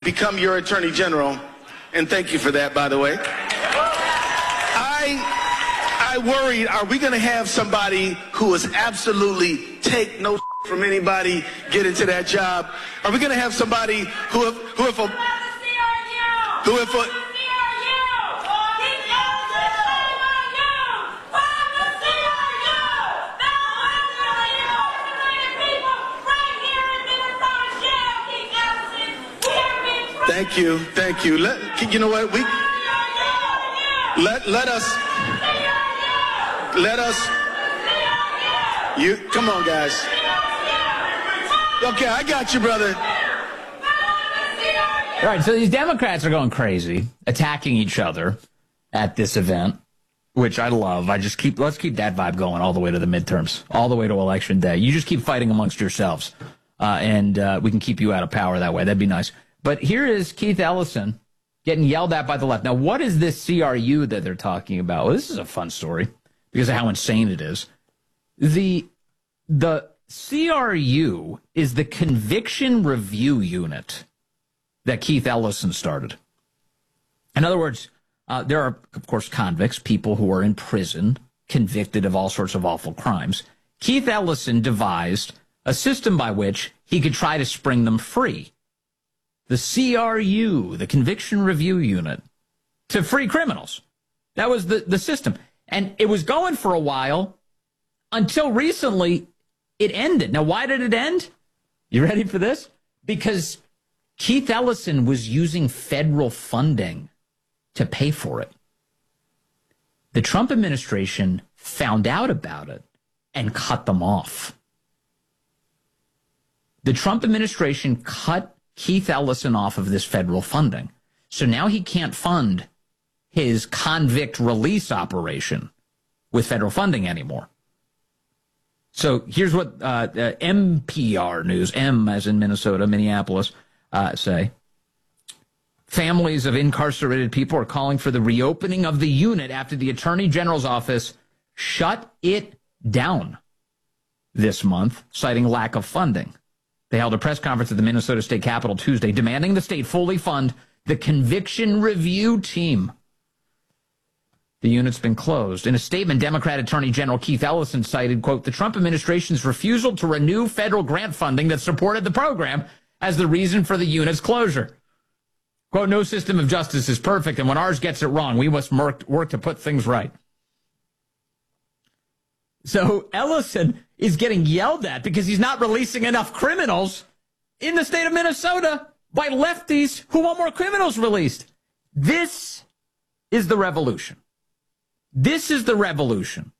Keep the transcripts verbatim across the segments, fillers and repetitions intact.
become your attorney general, and thank you for that, by the way. I, I worried, are we going to have somebody who is absolutely take no from anybody get into that job? Are we going to have somebody who, if, who if a, who if a, Thank you, thank you. Let, you know what? We let let us let us. You come on, guys. Okay, I got you, brother. All right, so these Democrats are going crazy, attacking each other at this event, which I love. I just keep let's keep that vibe going all the way to the midterms, all the way to election day. You just keep fighting amongst yourselves, uh, and uh, we can keep you out of power that way. That'd be nice. But here is Keith Ellison getting yelled at by the left. Now, what is this C R U that they're talking about? Well, this is a fun story because of how insane it is. The the C R U is the Conviction Review Unit that Keith Ellison started. In other words, uh, there are, of course, convicts, people who are in prison, convicted of all sorts of awful crimes. Keith Ellison devised a system by which he could try to spring them free. The C R U, the Conviction Review Unit, to free criminals. That was the, the system. And it was going for a while until recently it ended. Now, why did it end? You ready for this? Because Keith Ellison was using federal funding to pay for it. The Trump administration found out about it and cut them off. The Trump administration cut Keith Ellison off of this federal funding. So now he can't fund his convict release operation with federal funding anymore. So here's what uh, uh, M P R News, M as in Minnesota, Minneapolis, uh, say. Families of incarcerated people are calling for the reopening of the unit after the Attorney General's office shut it down this month, citing lack of funding. They held a press conference at the Minnesota State Capitol Tuesday, demanding the state fully fund the Conviction Review Team. The unit's been closed. In a statement, Democrat Attorney General Keith Ellison cited, quote, the Trump administration's refusal to renew federal grant funding that supported the program as the reason for the unit's closure. Quote, no system of justice is perfect, and when ours gets it wrong, we must work, work to put things right. So Ellison is getting yelled at because he's not releasing enough criminals in the state of Minnesota by lefties who want more criminals released. This is the revolution. This is the revolution.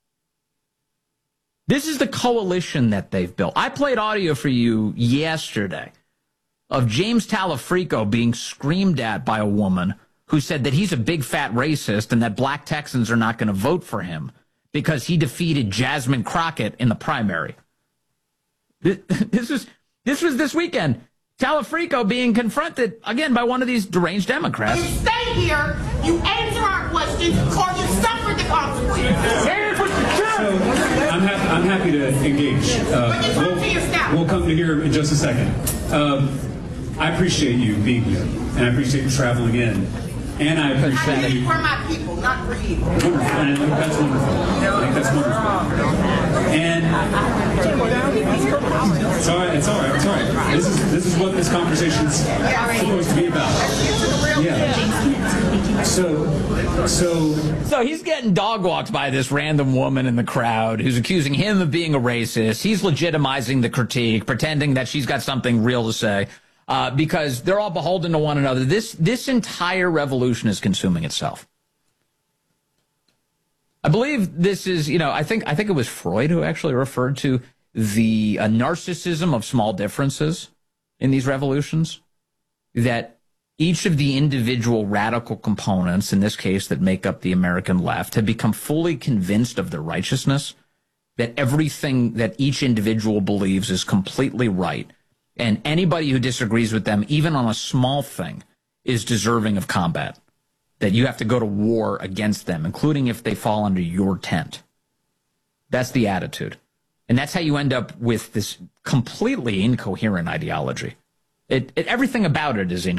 This is the coalition that they've built. I played audio for you yesterday of James Talafrico being screamed at by a woman who said that he's a big fat racist and that black Texans are not going to vote for him because he defeated Jasmine Crockett in the primary. This, this, was, this was this weekend. Talafrico being confronted, again, by one of these deranged Democrats. You stay here, you answer our questions, or you suffer the consequences. So, I'm, ha- I'm happy to engage. Uh, we'll, we'll come to here in just a second. Um, I appreciate you being here, and I appreciate you traveling in. And I appreciate I you. for my people, not for you. Wonderful. And I think that's wonderful. I think that's wonderful. And it's all right. It's all right. It's all right. This is this is what this conversation's supposed to be about. Yeah. So, so. So he's getting dog walked by this random woman in the crowd who's accusing him of being a racist. He's legitimizing the critique, pretending that she's got something real to say. Uh, because they're all beholden to one another. This this entire revolution is consuming itself. I believe this is, you know, I think I think it was Freud who actually referred to the uh, narcissism of small differences in these revolutions. That each of the individual radical components, in this case, that make up the American left, have become fully convinced of their righteousness. That everything that each individual believes is completely right. And anybody who disagrees with them, even on a small thing, is deserving of combat. That you have to go to war against them, including if they fall under your tent. That's the attitude. And that's how you end up with this completely incoherent ideology. It, it, everything about it is incoherent.